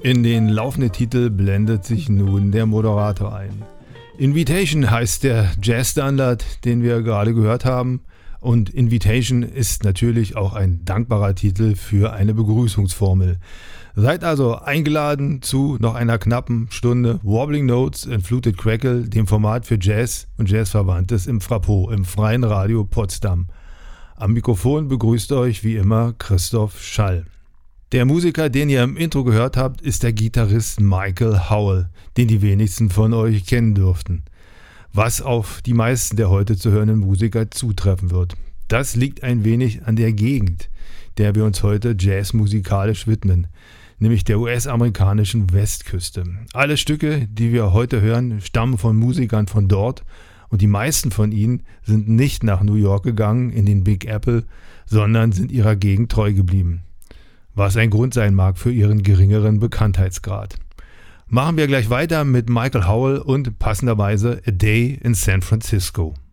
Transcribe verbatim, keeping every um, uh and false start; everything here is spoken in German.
In den laufenden Titel blendet sich nun der Moderator ein. Invitation heißt der Jazz-Standard, den wir gerade gehört haben. Und Invitation ist natürlich auch ein dankbarer Titel für eine Begrüßungsformel. Seid also eingeladen zu noch einer knappen Stunde Wobbling Notes and Fluted Crackle, dem Format für Jazz und Jazzverwandtes im Frapo, im Freien Radio Potsdam. Am Mikrofon begrüßt euch wie immer Christoph Schall. Der Musiker, den ihr im Intro gehört habt, ist der Gitarrist Michael Howell, den die wenigsten von euch kennen dürften. Was auf die meisten der heute zu hörenden Musiker zutreffen wird. Das liegt ein wenig an der Gegend, der wir uns heute jazzmusikalisch widmen, nämlich der U S-amerikanischen Westküste. Alle Stücke, die wir heute hören, stammen von Musikern von dort und die meisten von ihnen sind nicht nach New York gegangen, in den Big Apple, sondern sind ihrer Gegend treu geblieben. Was ein Grund sein mag für ihren geringeren Bekanntheitsgrad. Machen wir gleich weiter mit Michael Howell und passenderweise A Day in San Francisco.